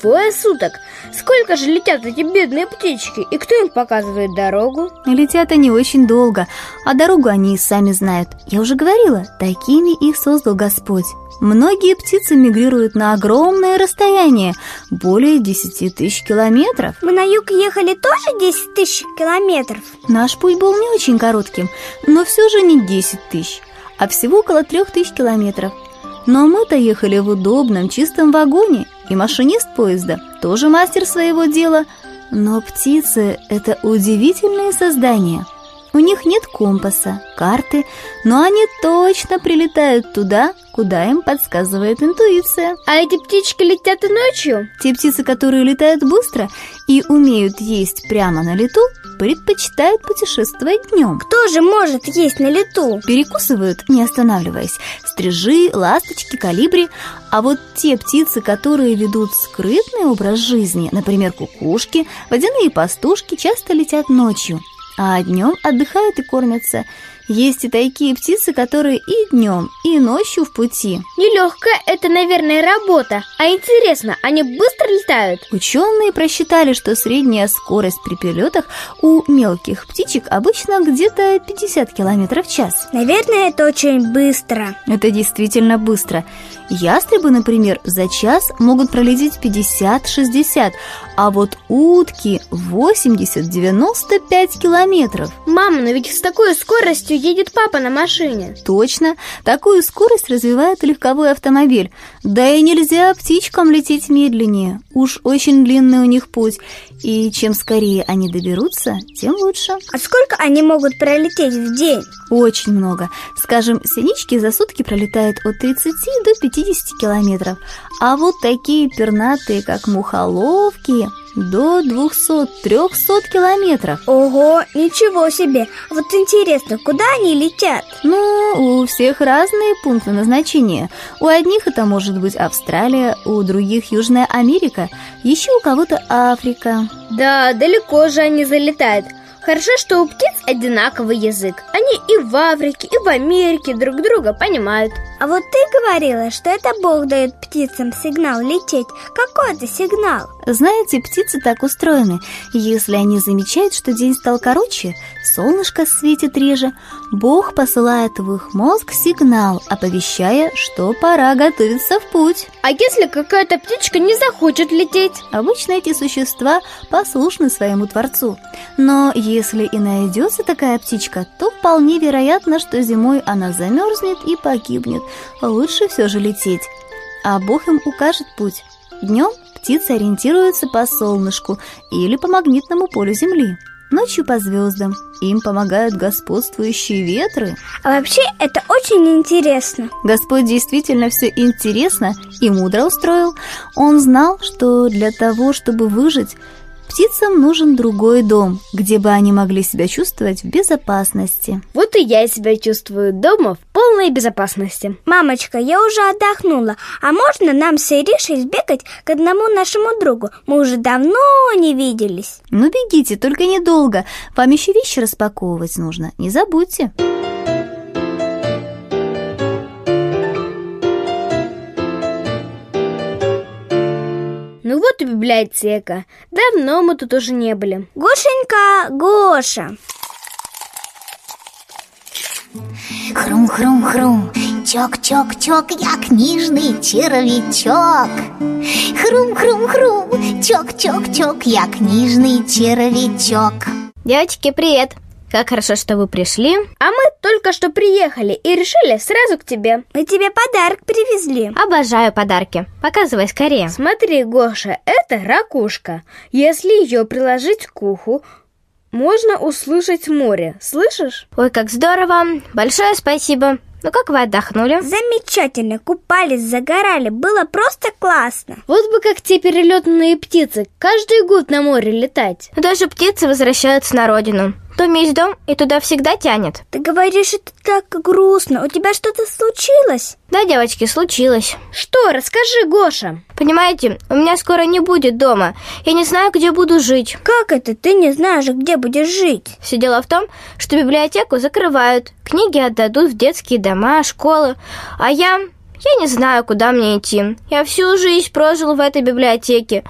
двое суток. Сколько же летят эти бедные птички? И кто им показывает дорогу? Летят они очень долго, а дорогу они и сами знают. Я уже говорила, такими их создал Господь. Многие птицы мигрируют на огромное расстояние, более 10 тысяч километров. Мы на юг ехали тоже 10 тысяч километров? Наш путь был не очень коротким, но все же не 10 тысяч, а всего около 3000 километров. Но мы-то ехали в удобном, чистом вагоне, и машинист поезда тоже мастер своего дела. Но птицы – это удивительные создания. У них нет компаса, карты, но они точно прилетают туда, куда им подсказывает интуиция. А эти птички летят и ночью? Те птицы, которые летают быстро и умеют есть прямо на лету, предпочитают путешествовать днем. Кто же может есть на лету? Перекусывают, не останавливаясь, стрижи, ласточки, колибри. А вот те птицы, которые ведут скрытный образ жизни, например, кукушки, водяные пастушки, часто летят ночью, а днем отдыхают и кормятся. Есть и такие птицы, которые и днем, и ночью в пути. Нелегкая это, наверное, работа. А интересно, они быстро летают? Ученые просчитали, что средняя скорость при перелетах у мелких птичек обычно где-то 50 км в час. Наверное, это очень быстро. Это действительно быстро. Ястребы, например, за час могут пролететь 50-60, а вот утки 80-95 километров. Мама, но ведь с такой скоростью едет папа на машине. Точно, такую скорость развивает легковой автомобиль. Да и нельзя птичкам лететь медленнее. Уж очень длинный у них путь. И чем скорее они доберутся, тем лучше. А сколько они могут пролететь в день? Очень много. Скажем, синички за сутки пролетают от 30 до 50 километров. А вот такие пернатые, как мухоловки, до 200-300 километров. Ого, ничего себе! Вот интересно, куда они летят? Ну, у всех разные пункты назначения. У одних это может быть Австралия, у других Южная Америка, еще у кого-то Африка. Да, далеко же они залетают. Хорошо, что у птиц одинаковый язык. Они и в Африке, и в Америке друг друга понимают. А вот ты говорила, что это Бог дает птицам сигнал лететь. Какой это сигнал? Знаете, птицы так устроены. Если они замечают, что день стал короче, солнышко светит реже, Бог посылает в их мозг сигнал, оповещая, что пора готовиться в путь. А если какая-то птичка не захочет лететь? Обычно эти существа послушны своему Творцу. Но если и найдется такая птичка, то вполне вероятно, что зимой она замерзнет и погибнет. Лучше все же лететь. А Бог им укажет путь. Днем птицы ориентируются по солнышку или по магнитному полю Земли. Ночью по звездам. Им помогают господствующие ветры. А вообще это очень интересно. Господь действительно все интересно и мудро устроил. Он знал, что для того, чтобы выжить, птицам нужен другой дом, где бы они могли себя чувствовать в безопасности. Вот и я себя чувствую дома в полной безопасности. Мамочка, я уже отдохнула. А можно нам с Иришей сбегать к одному нашему другу? Мы уже давно не виделись. Ну бегите, только недолго. Вам еще вещи распаковывать нужно, не забудьте. Ну вот и библиотека. Давно мы тут уже не были. Гошенька, Гоша. Хрум-хрум-хрум, чок-чок-чок, я книжный червячок. Хрум-хрум-хрум, чок-чок-чок, я книжный червячок. Девочки, привет! Как хорошо, что вы пришли. А мы только что приехали и решили сразу к тебе. Мы тебе подарок привезли. Обожаю подарки. Показывай скорее. Смотри, Гоша, это ракушка. Если ее приложить к уху, можно услышать море. Слышишь? Ой, как здорово. Большое спасибо. Ну как вы отдохнули? Замечательно, купались, загорали, было просто классно. Вот бы как те перелетные птицы каждый год на море летать. Даже птицы возвращаются на родину. В доме есть дом, и туда всегда тянет. Ты говоришь, это так грустно. У тебя что-то случилось? Да, девочки, случилось. Что? Расскажи, Гоша. Понимаете, у меня скоро не будет дома. Я не знаю, где буду жить. Как это? Ты не знаешь, где будешь жить? Все дело в том, что библиотеку закрывают. Книги отдадут в детские дома, школы. А я не знаю, куда мне идти. Я всю жизнь прожил в этой библиотеке.